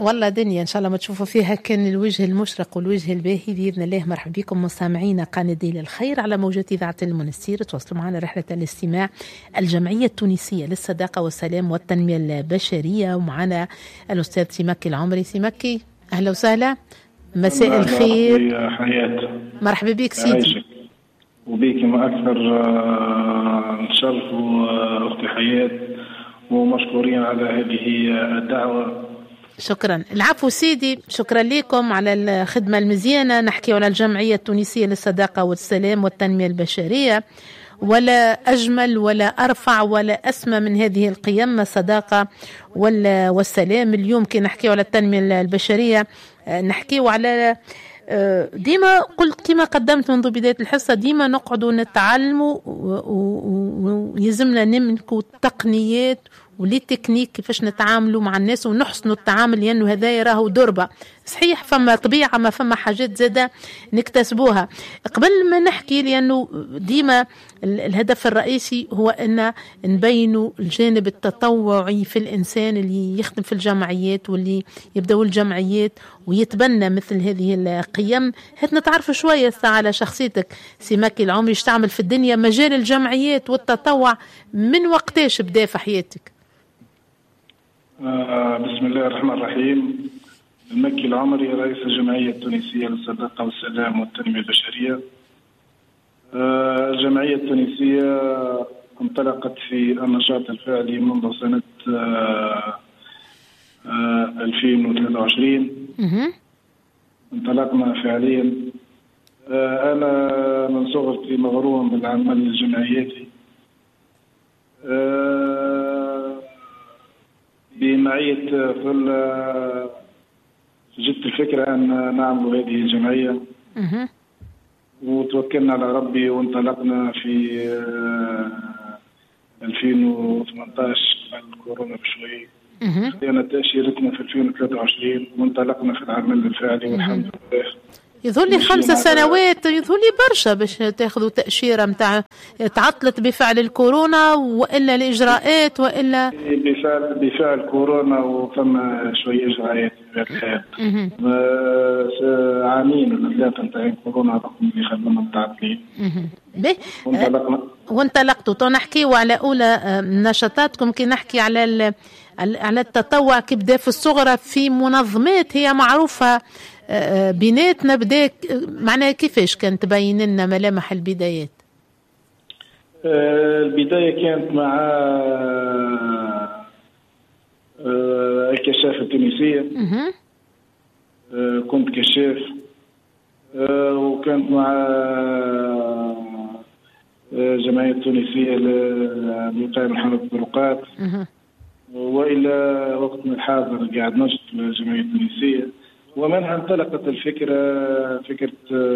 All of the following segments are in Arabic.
والله دنيا إن شاء الله ما تشوفوا فيها كان الوجه المشرق والوجه الباهي بإذن الله. مرحبا بكم مستمعينا قانديل الخير على موجات إذاعة المنستير. تواصلوا معنا رحلة الاستماع الجمعية التونسية للصداقة والسلام والتنمية البشرية، ومعنا الأستاذ سمكي العمري. سمكي أهلا وسهلا، مساء الخير. حياتي مرحبا بك سيدي. وبيك ما أكثر نشرف أختي حياة، ومشكورين على هذه الدعوة. شكرا. العفو سيدي، شكرا لكم على الخدمة المزيانة. نحكي على الجمعية التونسية للصداقة والسلام والتنمية البشرية، ولا أجمل ولا أرفع ولا أسمى من هذه القيم، الصداقة والسلام. اليوم كي نحكي على التنمية البشرية نحكي على ديما قلت كما قدمت منذ بداية الحصة، ديما نقعدوا نتعلموا ويلزمنا نملكوا التقنيات ولي تكنيك كيفاش نتعاملوا مع الناس ونحسنوا التعامل، لأنه يعني هذا راهو دربة صحيح. فما طبيعة ما فما حاجات زادة نكتسبوها. قبل ما نحكي، لأنه ديما الهدف الرئيسي هو أن نبينوا الجانب التطوعي في الإنسان اللي يخدم في الجمعيات واللي يبدأوا الجمعيات ويتبنى مثل هذه القيم. هات نتعرف شوية على شخصيتك سمكي العمري، تعمل في الدنيا مجال الجمعيات والتطوع من وقتاش بدأ في حياتك؟ بسم الله الرحمن الرحيم. المكي العمري، رئيس الجمعية التونسية للصداقة والسلام والتنمية البشرية. الجمعية التونسية انطلقت في النشاط الفعلي منذ سنة 2023. انطلقنا فعليا. أنا من صغري مغروم بالعمل الجمعياتي، بمعية جدت الفكرة أن نعمل هذه الجمعية، وتوكلنا على ربي وانطلقنا في 2018 قبل الكورونا بشوي. بدينا تأشيرتنا في 2023 وانطلقنا في العمل الفعلي والحمد لله. يظهر لي 5 سنوات، يظهر لي برشا باش تاخذوا تأشيرة متاع تعطلت بفعل الكورونا وإلا الإجراءات وإلا بفعل كورونا، وفما شوية إجراءات بالخير. عامين ولا 3 نتاع كورونا رقم اللي خدمنا متعطلين. وانطلقتوا. نحكيوا على أولى نشاطاتكم، كي نحكي على التطوع كي بدا في الصغرى في منظمات هي معروفة بيناتنا، بدا معناها كيفاش كانت تبين لنا ملامح البدايات؟ البداية كانت مع الكشافة التونسية. كنت كشاف، وكانت مع الجمعية التونسية لوقاية من حملة الطرقات، وإلى وقتنا الحاضر قاعد نشط في الجمعية التونسية. ومنها انطلقت فكرة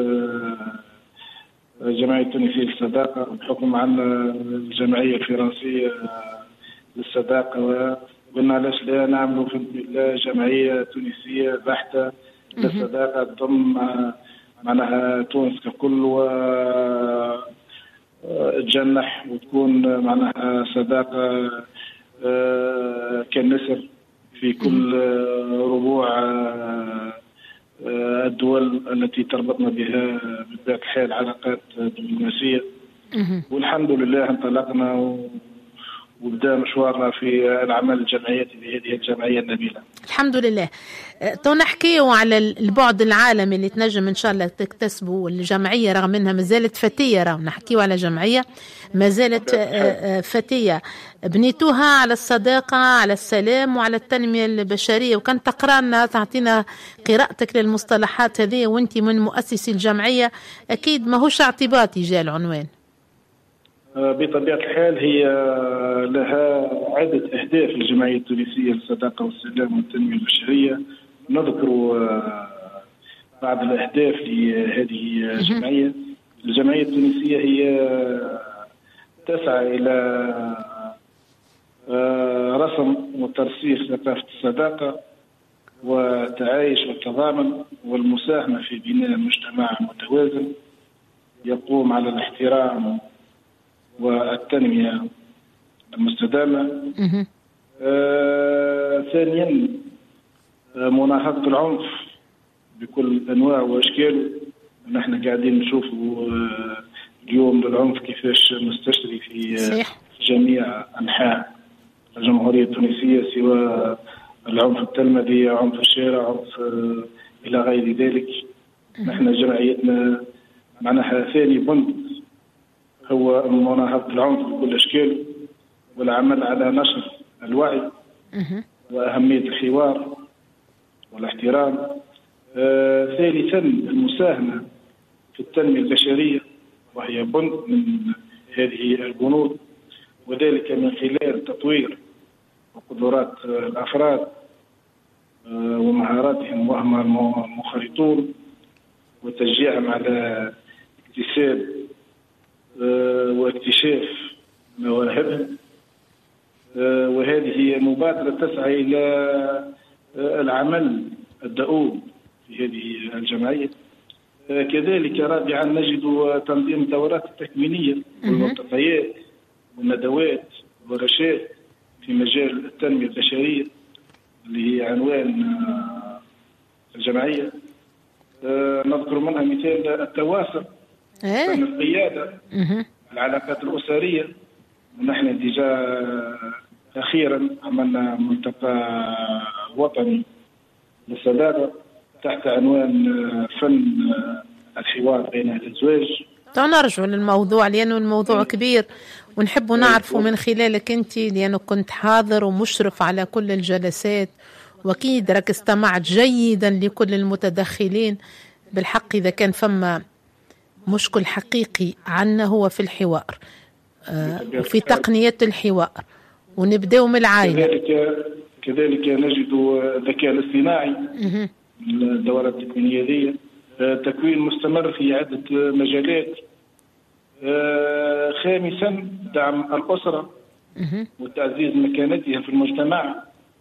الجمعية التونسية للصداقة، بحكم عن الجمعية الفرنسية للصداقة، وقلنا علاش لا نعملوا في جمعية تونسية بحتة للصداقة تضم معناها تونس ككل وتجنح وتكون معناها صداقة كالنسر في كل ربوع الدول التي تربطنا بها بطبيعة الحال علاقات دبلوماسية. والحمد لله انطلقنا وبدأ مشوارنا في العمل الجمعياتي بهذه الجمعية النبيلة. الحمد لله. نحكيوا على البعد العالمي اللي تنجم إن شاء الله تكتسبوا الجمعية، رغم أنها ما زالت فتية. نحكيوا على جمعية ما زالت فتية، بنيتوها على الصداقة، على السلام، وعلى التنمية البشرية. وكان تقرأنا تعطينا قراءتك للمصطلحات هذه، وانت من مؤسسي الجمعية، أكيد ما هوش اعتباطي جاء العنوان. بطبيعة الحال هي لها عدة أهداف الجمعية التونسية للصداقة والسلام والتنمية البشرية. نذكر بعض الأهداف لهذه الجمعية. الجمعية التونسية هي تسعى إلى رسم وترسيخ ثقافة الصداقة والتعايش والتضامن والمساهمة في بناء مجتمع متوازن يقوم على الاحترام والتنمية المستدامة. ثانيا مناهضة العنف بكل أنواع وأشكاله. نحن قاعدين نشوفوا اليوم العنف كيفاش مستشري في جميع أنحاء الجمهورية التونسية، سواء العنف التلمذي، عنف الشارع، عنف إلى غير ذلك. نحن جمعيتنا معناها ثاني بند هو مناهضة العنف بكل أشكاله، والعمل على نشر الوعي وأهمية الحوار والاحترام. ثالثا المساهمة في التنمية البشرية، وهي بند من هذه البنود، وذلك من خلال تطوير وقدرات الأفراد ومهاراتهم وهم المنخرطون، وتشجيعهم على اكتساب واكتشاف مواهبهم. وهذه مبادرة تسعى إلى العمل الدؤوب في هذه الجمعية. كذلك رابعا نجد تنظيم الدورات التكوينية والملتقيات والندوات والورشات في مجال التنمية البشرية اللي هي عنوان الجمعية. نذكر منها مثال التواصل، القيادة، العلاقات الأسرية. ونحن ديجا أخيرا عملنا ملتقى وطني للصداقة تحت عنوان فن الحوار بين الأزواج. نرجع للموضوع لأنه الموضوع كبير ونحب نعرفه من خلالك أنت، لأنه كنت حاضر ومشرف على كل الجلسات، وأكيد راك استمعت جيدا لكل المتدخلين. بالحق إذا كان فما مشكل حقيقي عنا هو في الحوار وفي تقنية الحوار، ونبدأ من العائلة. كذلك نجد الذكاء الاصطناعي، الدورات التكوينية دي تكوين مستمر في عدة مجالات. خامسا دعم الأسرة وتعزيز مكانتها في المجتمع.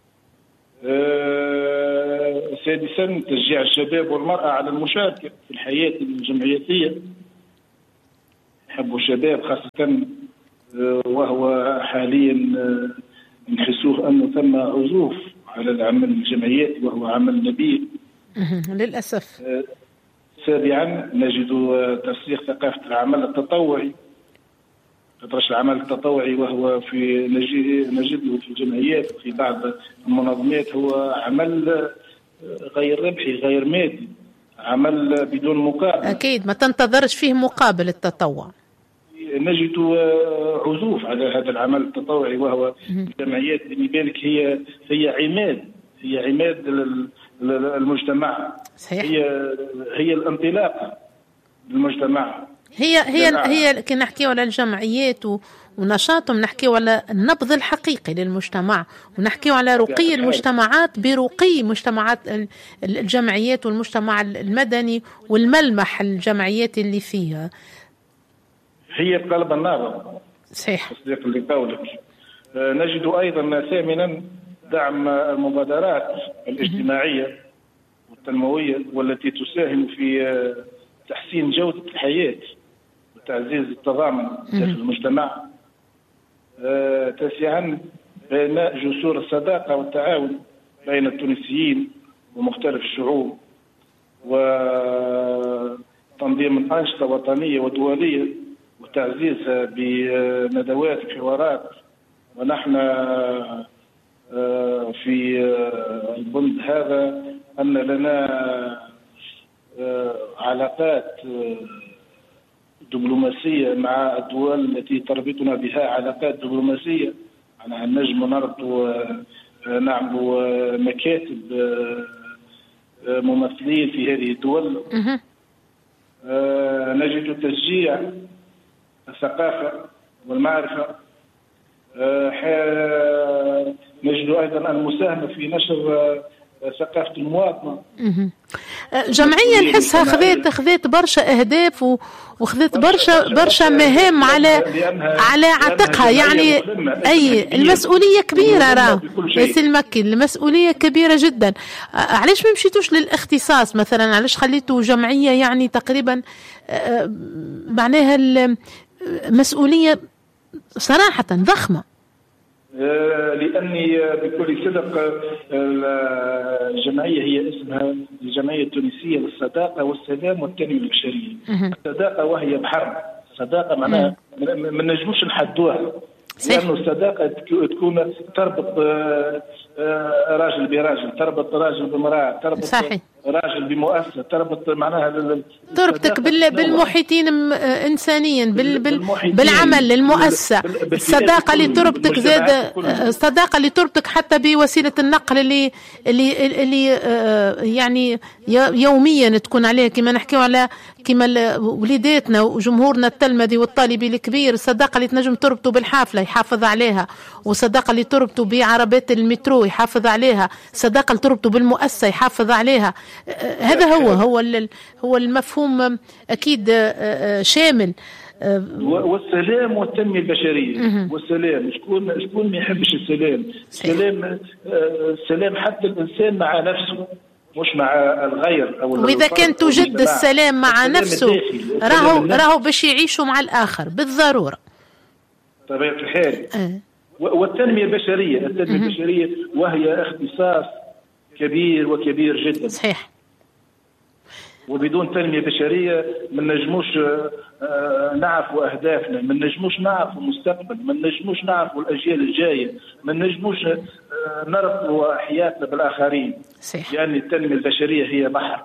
سادسا تشجيع الشباب والمرأة على المشاركة في الحياة الجمعياتية. يحبوا الشباب خاصة وهو حاليا نحسوه أنه ثم عزوف على العمل الجمعياتي وهو عمل نبيل للأسف. سابعا نجد ترسيخ ثقافة العمل التطوعي. تدرس العمل التطوعي وهو في نجده في الجمعيات وفي بعض المنظمات هو عمل غير ربحي غير مادي، عمل بدون مقابل. أكيد ما تنتظرش فيه مقابل التطوع. نجد عزوف على هذا العمل التطوعي وهو الجمعيات اللي بالك هي عماد المجتمع. صحيح. هي الانطلاقة للمجتمع. هي كي نحكيو على الجمعيات ونشاطهم نحكيو على النبض الحقيقي للمجتمع، ونحكيو على رقي المجتمعات برقي مجتمعات الجمعيات والمجتمع المدني والملمح الجمعيات اللي فيها. هي قلب النابض. صحيح. تصديق لقولك. نجد أيضا ثامنا دعم المبادرات الاجتماعية والتنموية والتي تساهم في تحسين جودة الحياة وتعزيز التضامن في المجتمع. تاسعا بناء جسور الصداقة والتعاون بين التونسيين ومختلف الشعوب، وتنظيم الأنشطة وطنية ودولية وتعزيزها بندوات وحوارات. ونحن في البند هذا أن لنا علاقات دبلوماسية مع الدول التي تربطنا بها علاقات دبلوماسية. أنا نجم نربط نعمل مكاتب ممثلين في هذه الدول. نجد تشجيع الثقافة والمعرفة. نجد أيضا المساهمة في نشر ثقافة المواطنة. جمعية نحسها خذيت برشا أهداف وخذيت برشا مهام على عاتقها، يعني أي المسؤولية كبيرة راه ياسر المكي، المسؤولية كبيرة جدا. علاش ما مشيتوش للاختصاص مثلا؟ علاش خليتوا جمعية يعني تقريبا معناها المسؤولية صراحة ضخمة؟ لأني بكل صدق الجمعية هي اسمها الجمعية التونسية للصداقة والسلام والتنمية البشرية. الصداقة وهي بحر، الصداقة معناها ما نجموش نحدوها، لأنه الصداقة تكون تربط راجل براجل، تربط راجل بمرأة، تربط صحيح. راجل بمؤسسة، تربط معناها تربطك بالمحيطين إنسانيا، بالعمل المؤسسة. الصداقة اللي تربطك زاد، الصداقة اللي تربطك حتى بوسيلة النقل اللي يعني يوميا تكون عليها، كما نحكيو على كما وليداتنا وجمهورنا التلمذي والطالبي الكبير. الصداقة اللي تنجم تربطه بالحافلة يحافظ عليها، والصداقة اللي تربطه بعربات المترو يحافظ عليها، الصداقة اللي تربطه بالمؤسسة يحافظ عليها. هذا هو المفهوم أكيد شامل. والسلام والتنمية البشرية. والسلام شكون ما يحبش السلام؟ السلام حتى الإنسان مع نفسه مش مع الغير. وإذا كان توجد السلام مع نفسه راهو باش يعيشوا مع الآخر بالضرورة طبيعة الحال. والتنمية البشرية، التنمية البشرية وهي اختصاص كبير وكبير جدا. صحيح. وبدون تنمية بشرية من نجموش نعرفوا أهدافنا، من نجموش نعرفوا المستقبل، من نجموش نعرفوا الأجيال الجاية، من نجموش نربطوا حياتنا بالآخرين. صحيح. يعني التنمية البشرية هي بحر،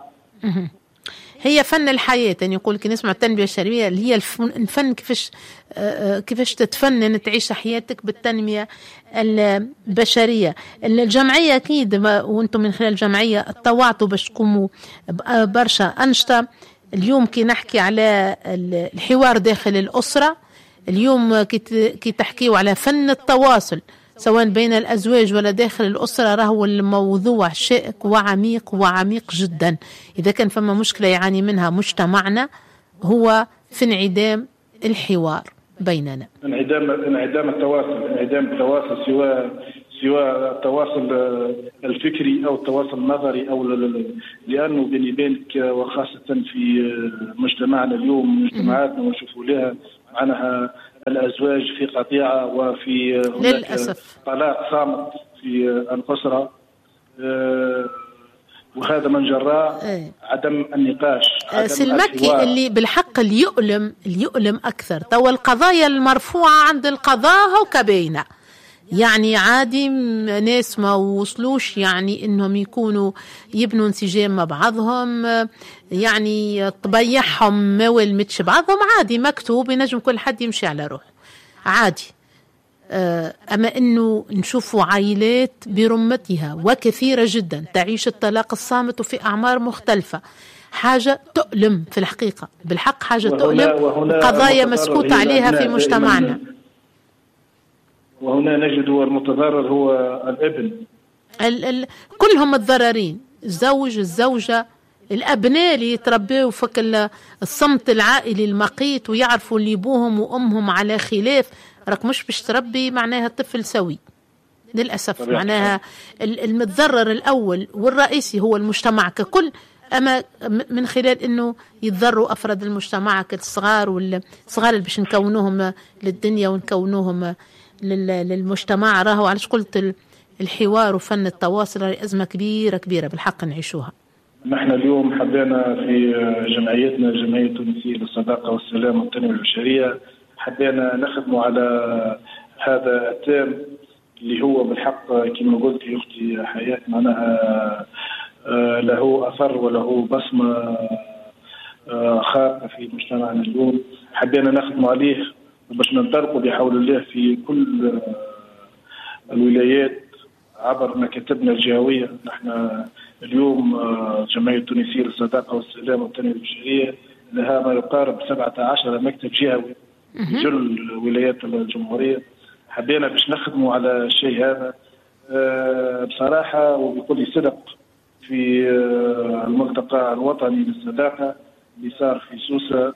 هي فن الحياة. يعني يقول لك نسمع التنمية البشرية اللي هي الفن، كيفاش تتفنن تعيش حياتك بالتنمية البشرية. الجمعية أكيد وانتم من خلال الجمعية اتطوعتوا باش تقوموا برشا أنشطة. اليوم كي نحكي على الحوار داخل الأسرة، اليوم كي تحكيوا على فن التواصل سواء بين الأزواج ولا داخل الأسرة، راهو الموضوع شائك وعميق جدا. إذا كان فما مشكلة يعاني منها مجتمعنا هو في انعدام الحوار بيننا، انعدام التواصل، سواء التواصل الفكري أو التواصل النظري أو لأنه بيني بينك وخاصة في مجتمعنا اليوم، مجتمعاتنا ونشوفوا لها معناها الأزواج في قطيعة وفي للأسف طلاق صامت في الأسرة، وهذا من جراء عدم النقاش. سلمكي اللي بالحق اللي يؤلم أكثر توا القضايا المرفوعة عند القضاء هو كبينة. يعني عادي ناس ما وصلوش يعني انهم يكونوا يبنوا انسجام مع بعضهم، يعني طبيعهم ما ولمتش بعضهم، عادي مكتوب ينجم كل حد يمشي على روح عادي. أما أنه نشوفوا عائلات برمتها وكثيرة جدا تعيش الطلاق الصامت وفي أعمار مختلفة، حاجة تؤلم في الحقيقة، بالحق حاجة تؤلم، قضايا مسكوت عليها في مجتمعنا. وهنا نجد المتضرر هو الابن. كلهم الضررين، الزوج، الزوجة، الأبناء اللي يتربوا فك الصمت العائلي المقيت ويعرفوا اللي أبوهم وأمهم على خلاف، راك مش باش تربي معناها طفل سوي للأسف. معناها المتضرر الأول والرئيسي هو المجتمع ككل، أما من خلال أنه يتضروا أفراد المجتمع كالصغار والصغار اللي باش نكونوهم للدنيا ونكونوهم للمجتمع. راهو علاش قلت الحوار وفن التواصل أزمة كبيرة بالحق نعيشوها. نحن اليوم حبينا في جمعيتنا الجمعية التونسية للصداقة والسلام والتنمية البشرية حبينا نخدموا على هذا التام اللي هو بالحق كما قلت يا أختي حياة معناها له أثر وله بصمة خارقة في مجتمعنا اليوم. حبينا نخدموا عليه باش ننطلقوا بحول الله في كل الولايات عبر مكاتبنا الجهوية. نحن اليوم الجمعية التونسية للصداقة والسلام والتنمية البشرية لها ما يقارب 17 مكتب جهوي في كل ولايات الجمهورية. حبينا باش نخدموا على الشيء هذا بصراحة وبكل صدق. في الملتقى الوطني للصداقة اللي صار في سوسة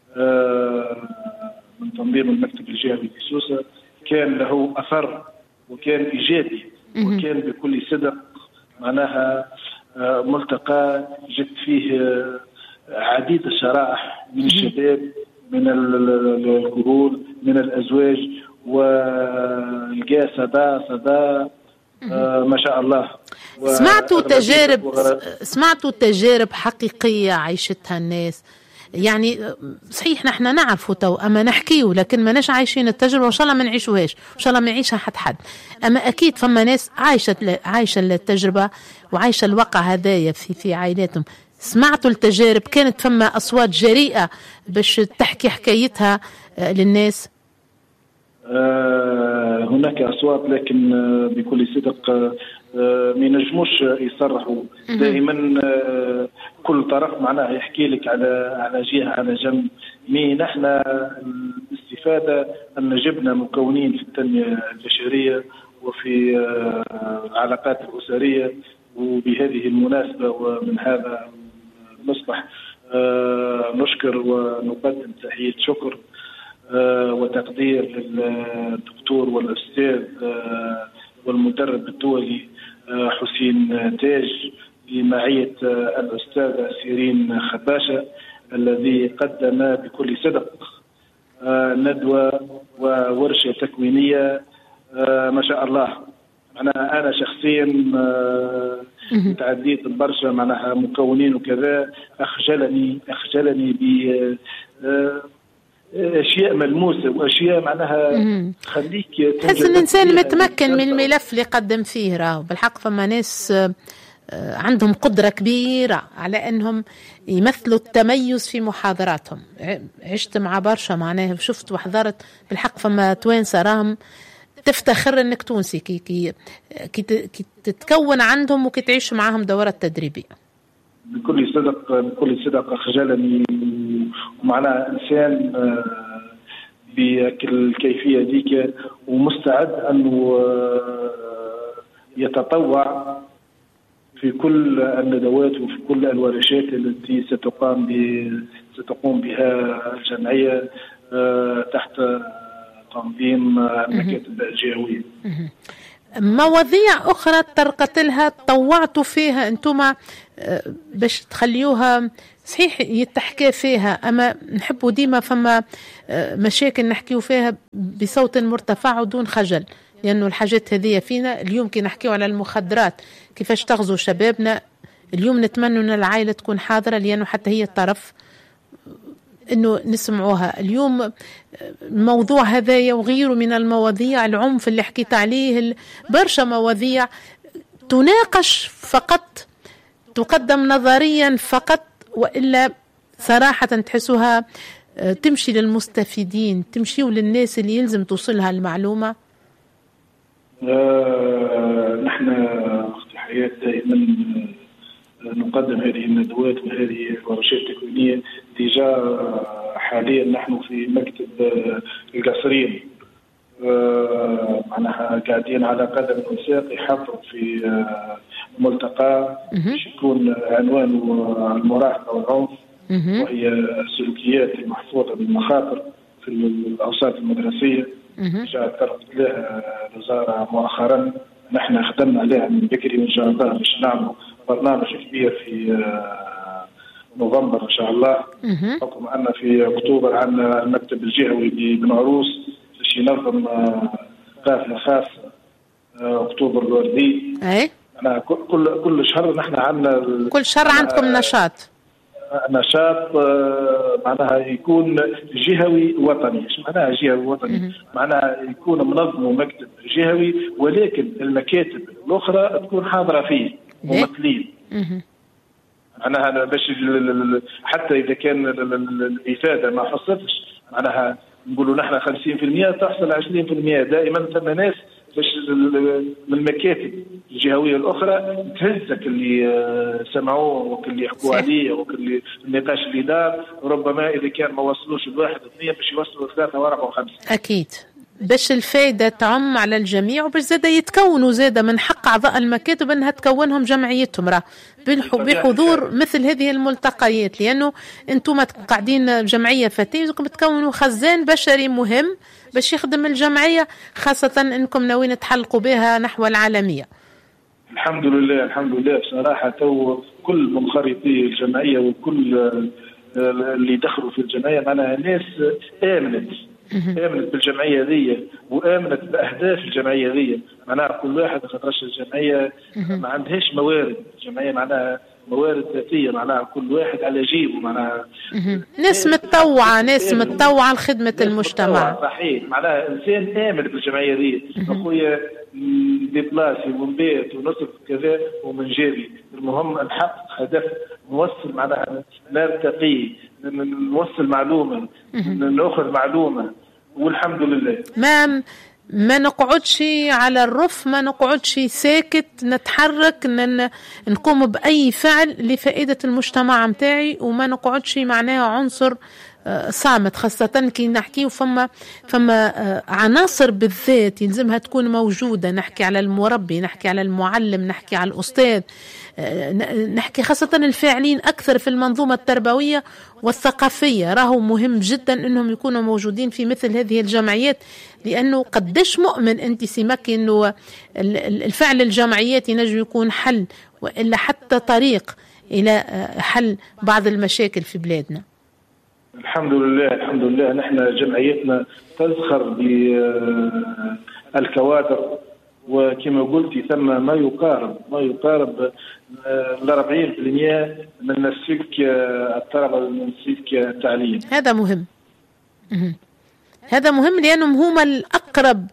من تنظيم المكتب الجهوي في سوسة كان له أثر وكان إيجابي وكان بكل صدق معناها ملتقى جبت فيه عديد الشرائح من الشباب من الكهول من الأزواج ولقى صدى ما شاء الله. سمعتوا تجارب حقيقية عيشتها الناس. يعني صحيح نحن نعرفوا تو أما نحكيه، لكن ما ناش عايشين التجربة، وإن شاء الله ما نعيشوهاش، وإن شاء الله ما يعيشها حد. أما أكيد فما ناس عايشة التجربة وعايشة الواقع هدايا في عائلاتهم. سمعتوا التجارب؟ كانت فما أصوات جريئة باش تحكي حكايتها للناس؟ هناك أصوات، لكن بكل صدق ما ينجموش يصرحوا. دائما كل طرف معناها يحكي لك على جهة على جنب. نحن الاستفادة أن جبنا مكونين في التنمية البشرية وفي العلاقات الأسرية، وبهذه المناسبة ومن هذا نصبح نشكر ونقدم تحية شكر وتقدير للدكتور والأستاذ والمدرب الدولي حسين تاج بمعية الأستاذة سيرين خباشة، الذي قدم بكل صدق ندوة وورشة تكوينية ما شاء الله. أنا شخصيا تعديت برشا معناها مكونين وكذا، أخجلني ب أشياء ملموسة وأشياء معناها تخليك تحس إن الإنسان متمكن من الملف اللي قدم فيه. راهو بالحق فما ناس عندهم قدرة كبيرة على أنهم يمثلوا التميز في محاضراتهم. عشت مع برشا معناها، شفت وحضرت بالحق فما توانسة راهم تفتخر أنك تونسي كي تتكون عندهم وكي تعيش معهم دورات تدريبية. بكل صدق خجلني، ومعناها إنسان بالكيفية ديك ومستعد أنه يتطوع في كل الندوات وفي كل الورشات التي ستقوم بها الجمعية تحت تنظيم المكاتب الجهوية. مواضيع أخرى طرقت لها طوعتوا فيها أنتم باش تخليوها صحيح يتحكى فيها، أما نحبوا ديما فما مشاكل نحكيو فيها بصوت مرتفع ودون خجل، لأنه الحاجات هذه فينا. اليوم كي نحكيو على المخدرات كيفاش تغزو شبابنا، اليوم نتمنى أن العائلة تكون حاضرة، لأنه حتى هي الطرف انه نسمعوها اليوم. الموضوع هذايا وغيره من المواضيع، العنف اللي حكيت عليه، برشا مواضيع تناقش فقط، تقدم نظريا فقط، وإلا صراحة تحسوها تمشي للمستفيدين، تمشي للناس اللي يلزم توصلها المعلومة. نحن أختي حياة دائما نقدم هذه الندوات وهذه الورشات التكوينية. ديجا حاليا نحن في مكتب القصرين معناها قاعدين على قدم وساق يحضروا في ملتقى يكون عنوانه المراهقة والعنف، وهي السلوكيات المحفوظة بالمخاطر في الأوساط المدرسية. جاء طرقت لها الوزارة مؤخرا، نحن خدمنا عليها من بكري، وإن شاء الله باش نعمل برنامج كبير في نوفمبر إن شاء الله، حكم أن في أكتوبر عندنا المكتب الجهوي ببن عروس باش ينظم قافلة خاصة أكتوبر الوردي. أنا كل شهر نحن عندنا كل شهر عندكم نشاط معناها يكون جهوي وطني. ايش معناها جهوي وطني؟ معناها يكون منظم مكتب جهوي، ولكن المكاتب الأخرى تكون حاضرة فيه ممثلين. معناها باش حتى إذا كان الإفادة ما حصلتش، معناها نقولوا نحن 50% تحصل 20%. دائما ثم ناس باش من المكاتب الجهوية الأخرى تهزك اللي سمعوه واللي يحكوا عليه واللي النقاش اللي دار، ربما إذا كان ما وصلوش الواحد اثنين باش يوصلوا 3 و4 و5. أكيد باش الفائدة تعم على الجميع، وباش زادة يتكونوا زادة من حق أعضاء المكاتب أنها تكونهم جمعيتهم راه بحضور مثل هذه الملتقيات، لأنه أنتم قاعدين جمعية فتاة تكونوا خزان بشري مهم باش يخدم الجمعية، خاصة أنكم ناويين تحلقوا بها نحو العالمية. الحمد لله بصراحة تو كل منخرطي الجمعية وكل اللي دخلوا في الجمعية معنا ناس آمنت بالجمعية ذي وآمنت بأهداف الجمعية ذي. معناها كل واحد خاطرش الجمعية ما عندهاش موارد، الجمعية معناها موارد ذاتية، معناها كل واحد على جيبه، معناها ناس متطوعة لخدمة المجتمع. صحيح، معناها إنسان آمن بالجمعية ذي. أخويا ديبلاسي ونبيت ونصف كذا ومن جيبي، المهم نحقق هدف، نوصل معناها نرتقي، نوصل معلومة، نأخذ معلومة، والحمد لله. ما نقعدش على الرف، ما نقعدش ساكت، نتحرك، نقوم بأي فعل لفائدة المجتمع متاعي، وما نقعدش معناها عنصر صامت، خاصة كي نحكي فما عناصر بالذات يلزمها تكون موجودة. نحكي على المربي، نحكي على المعلم، نحكي على الأستاذ، نحكي خاصة الفاعلين أكثر في المنظومة التربوية والثقافية. راهو مهم جدا أنهم يكونوا موجودين في مثل هذه الجمعيات، لأنه قدش مؤمن أنت سمكي أنه الفعل الجمعيات ينجم يكون حل، وإلا حتى طريق إلى حل بعض المشاكل في بلادنا. الحمد لله نحن جمعيتنا تزخر بالكوادر، وكما قلتي ثم ما يقارب 40% من السلك الطلبة من سلك التعليم. هذا مهم لأنهم هما الأقرب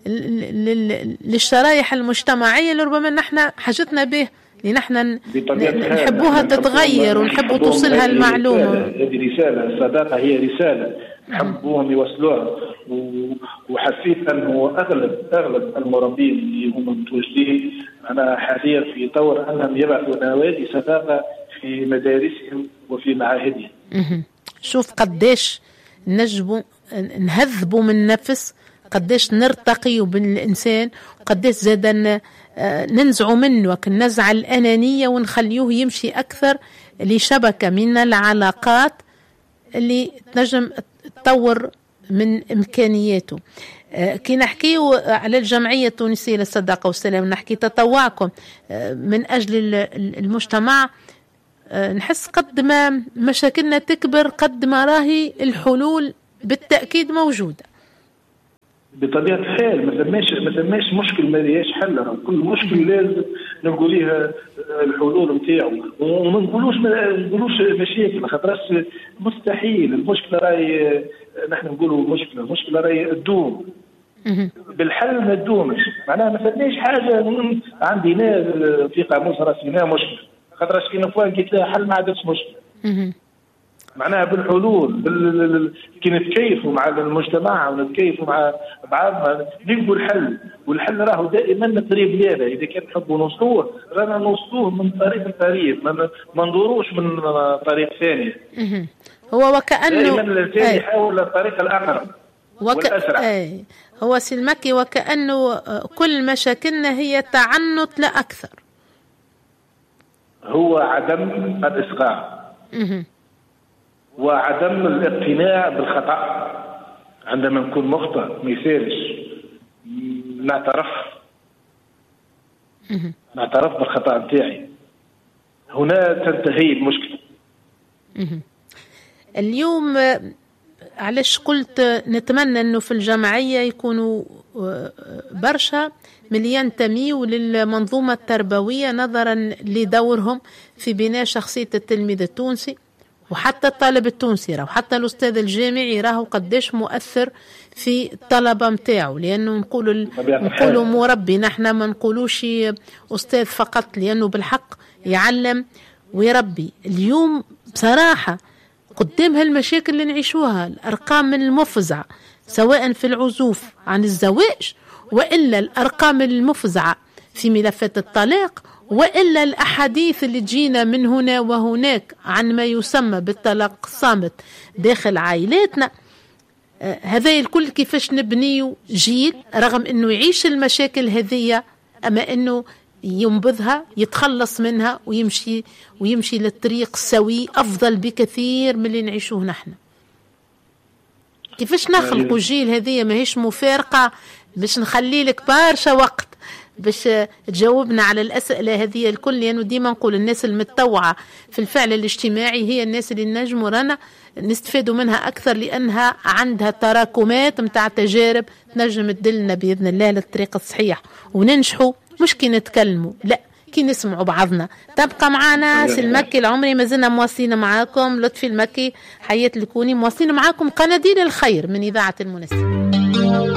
للشرائح المجتمعية اللي ربما نحن حاجتنا به، لنحن نحبوها تتغير ونحبوا توصلها المعلومة. هذه رسالة، الصداقة هي رسالة نحبوهم يوصلوها. وحسيت أنه أغلب المربين اللي هم متواجدين أنا حاليا في طور أنهم يبعثوا نوادي صداقة في مدارسهم وفي معاهدهم. شوف قديش نجبوا نهذبوا من نفس، قديش نرتقي بالإنسان، وقديش زادنا ننزعوا منه النزعة الأنانية ونخليه يمشي أكثر لشبكة من العلاقات اللي تنجم تطور من إمكانياته. كي نحكي على الجمعية التونسية للصداقة والسلام، نحكي تطوعكم من أجل المجتمع، نحس قد ما مشاكلنا تكبر قد ما راهي الحلول بالتأكيد موجودة. بطبيعة الحال ما ثماش مشكل ما ليش حل، كل مشكل لازم نقوليها الحلول نتاعو، وما نقولوش مشاكل، خاطرش مستحيل. المشكلة راهي نحن نقولوا المشكلة راهي تدوم، بالحل ما تدومش. معناها ما ثماش حاجة عندي في قاموس راسنا مشكلة، خاطرش كي نفوان قلت لها حل ما عادش مشكلة. معناها بالحلول كي نتكيفوا مع المجتمع ونتكيفوا مع بعضنا نلقوا الحل، والحل راهو دائما قريب لنا. اذا كان نحبوا نوصلوه رانا نوصلوه من طريق لطريق، ما ندوروش من طريق ثاني. هو وكأنه دائما الانسان يحاول الطريق الاقرب والاسرع. هو سلمكي وكأنه كل مشاكلنا هي تعنت لا اكثر، هو عدم الإصغاء وعدم الاقتناع بالخطأ. عندما نكون مخطئ ما يسالش نعترف بالخطأ نتاعي، هنا تنتهي المشكلة. اليوم علاش قلت نتمنى أنه في الجمعية يكونوا برشا من ينتميوا للمنظومة التربوية نظرا لدورهم في بناء شخصية التلميذ التونسي، وحتى الطالب التونسي وحتى الأستاذ الجامعي راهو قديش مؤثر في الطلبة متاعه. لأنه نقولوا مربي، نحن ما نقولوش أستاذ فقط، لأنه بالحق يعلم ويربي. اليوم بصراحة قدام هالمشاكل اللي نعيشوها، الأرقام المفزعة سواء في العزوف عن الزواج، وإلا الأرقام المفزعة في ملفات الطلاق، وإلا الأحاديث اللي تجينا من هنا وهناك عن ما يسمى بالطلاق الصامت داخل عائلاتنا. هذا الكل كيفاش نبني جيل رغم أنه يعيش المشاكل هذه، أما أنه ينبذها، يتخلص منها، ويمشي للطريق السوي أفضل بكثير من اللي نعيشوه نحن. كيفاش نخلقوا جيل هذه؟ ما هيش مفارقة باش نخلي لك برشا وقت، باش تجاوبنا على الأسئلة هذه الكل، لأنه ديما نقول الناس المتطوعة في الفعل الاجتماعي هي الناس اللي نجموا رانا نستفادوا منها أكثر، لأنها عندها تراكمات متاع تجارب نجم تدلنا بإذن الله للطريق الصحيح، وننجحوا مش كي نتكلموا، لا كي نسمعوا بعضنا. تبقى معنا سي المكي العمري، ما زلنا مواصلين معاكم. لطفي المكي حياة الكوني، مواصلين معاكم قناديل الخير من إذاعة المنسي.